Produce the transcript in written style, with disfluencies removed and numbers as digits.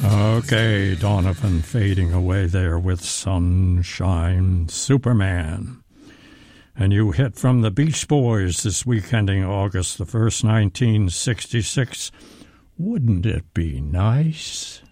Okay, Donovan fading away there with Sunshine Superman. And you hit from the Beach Boys this week ending August the 1st, 1966. Wouldn't it be nice?